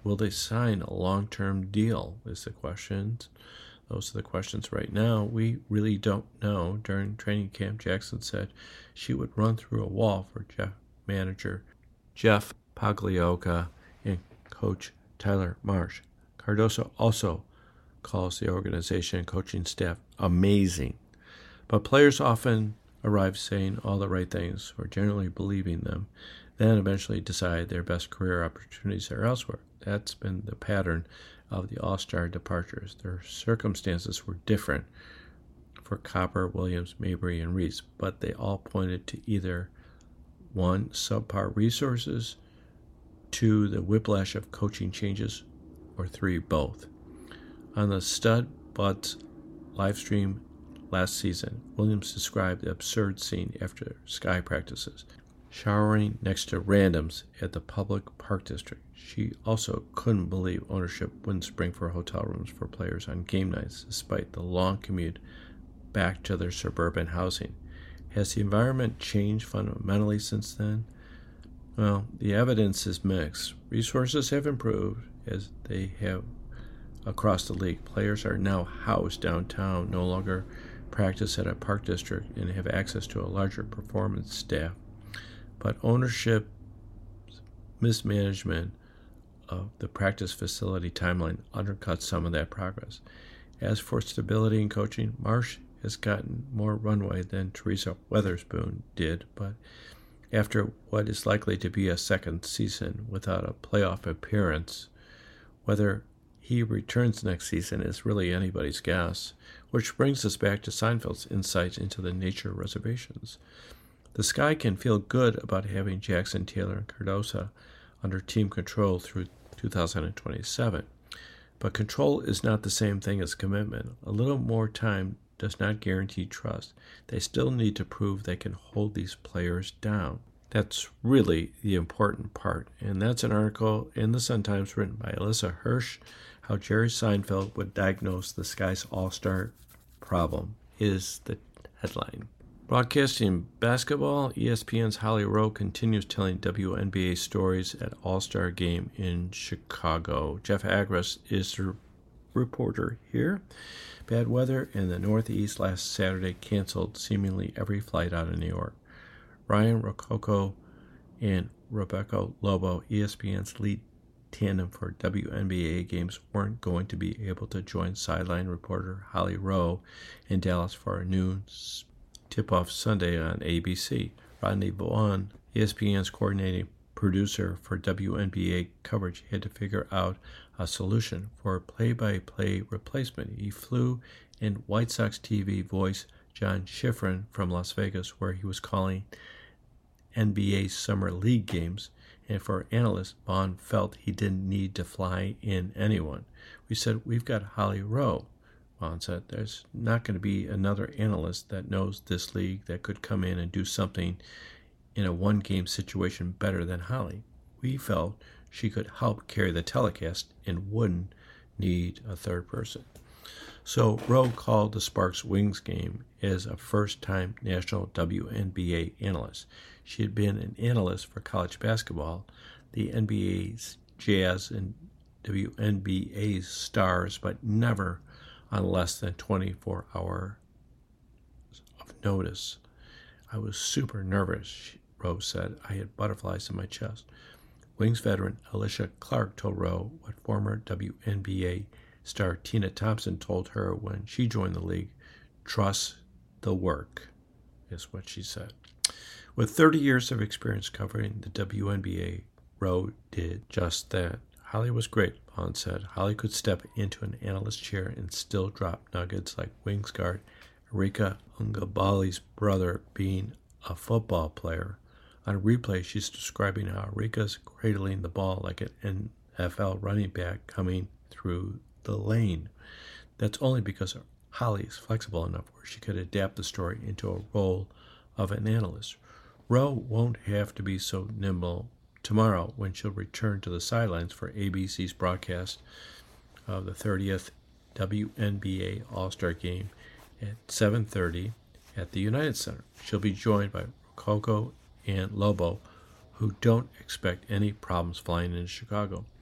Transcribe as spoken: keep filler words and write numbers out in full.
will they sign a long-term deal is the question. Those are the questions right now. We really don't know. During training camp, Jackson said she would run through a wall for Jeff manager Jeff Pagliocca and coach Tyler Marsh. Cardoso also calls the organization and coaching staff amazing. But players often arrive saying all the right things or generally believing them, then eventually decide their best career opportunities are elsewhere. That's been the pattern of the All-Star departures. Their circumstances were different for Copper, Williams, Mabry, and Reese, but they all pointed to either one, subpar resources, two, the whiplash of coaching changes, or three, both. On the Stud Buds live stream last season, Williams described the absurd scene after Sky practices, showering next to randoms at the public park district. She also couldn't believe ownership wouldn't spring for hotel rooms for players on game nights, despite the long commute back to their suburban housing. Has the environment changed fundamentally since then? Well, the evidence is mixed. Resources have improved, as they have across the league. Players are now housed downtown, no longer practice at a park district, and have access to a larger performance staff. But ownership mismanagement of the practice facility timeline undercuts some of that progress. As for stability in coaching, Marsh has gotten more runway than Teresa Weatherspoon did, but after what is likely to be a second season without a playoff appearance, whether he returns next season is really anybody's guess, which brings us back to Seinfeld's insights into the nature reservations. The Sky can feel good about having Jackson, Taylor, and Cardoso under team control through two thousand twenty-seven. But control is not the same thing as commitment. A little more time does not guarantee trust. They still need to prove they can hold these players down. That's really the important part. And that's an article in the Sun-Times written by Alyssa Hirsch, how Jerry Seinfeld would diagnose the Sky's all-star problem, is the headline. Broadcasting basketball, E S P N's Holly Rowe continues telling W N B A stories at All-Star Game in Chicago. Jeff Agras is the reporter here. Bad weather in the Northeast last Saturday canceled seemingly every flight out of New York. Ryan Rococo and Rebecca Lobo, E S P N's lead tandem for W N B A games, weren't going to be able to join sideline reporter Holly Rowe in Dallas for a noon tip-off Sunday on A B C. Rodney Vaughn, E S P N's coordinating producer for W N B A coverage, had to figure out a solution for a play-by-play replacement. He flew in White Sox T V voice John Schifrin from Las Vegas, where he was calling N B A Summer League games, and for analysts, Vaughn felt he didn't need to fly in anyone. We said, we've got Holly Rowe. Vaughn said, there's not going to be another analyst that knows this league that could come in and do something in a one-game situation better than Holly. We felt she could help carry the telecast and wouldn't need a third person. So Rowe called the Sparks Wings game as a first-time national W N B A analyst. She had been an analyst for college basketball, the N B A's Jazz and W N B A's Stars, but never on less than twenty-four hours of notice. I was super nervous, Rowe said. I had butterflies in my chest. Wings veteran Alicia Clark told Rowe what former W N B A star Tina Thompson told her when she joined the league. Trust the work, is what she said. With thirty years of experience covering the W N B A, Rowe did just that. Holly was great, Vaughn said. Holly could step into an analyst chair and still drop nuggets like Wings guard Erika Ungabali's brother being a football player. On replay, she's describing how Erika's cradling the ball like an N F L running back coming through the lane. That's only because Holly is flexible enough where she could adapt the story into a role of an analyst. Rowe won't have to be so nimble tomorrow when she'll return to the sidelines for A B C's broadcast of the thirtieth W N B A All-Star Game at seven thirty at the United Center. She'll be joined by Rococo and Lobo, who don't expect any problems flying into Chicago.